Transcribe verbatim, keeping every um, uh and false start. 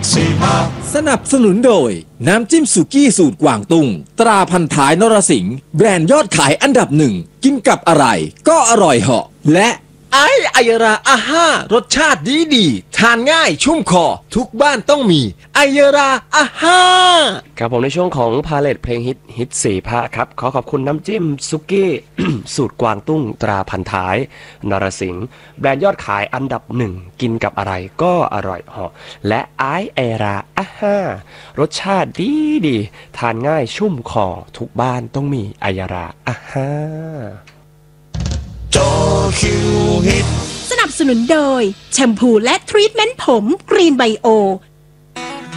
สนับสนุนโดยน้ำจิ้มสุกี้สูตรกวางตุ้งตราพันท้ายนรสิงห์แบรนด์ยอดขายอันดับหนึ่งกินกับอะไรก็อร่อยเหาะและไอไอยราอาห้ารสชาติดีดีทานง่ายชุ่มคอทุกบ้านต้องมีไอยราอาห้าครับผมในช่วงของพาเลทเพลงฮิตฮิตสี่ภาคครับขอขอบคุณน้ำจิ้มซุกี้ สูตรกวางตุ้งตราพันท้ายนรสิงห์แบรนด์ยอดขายอันดับหนึ่งกินกับอะไรก็อร่อยเหาะและไอไอราอาห้ารสชาติดีดีทานง่ายชุ่มคอทุกบ้านต้องมีไอยราอาห้าสนับสนุนโดยแชมพูและทรีทเมนต์ผมกรีนไบโอ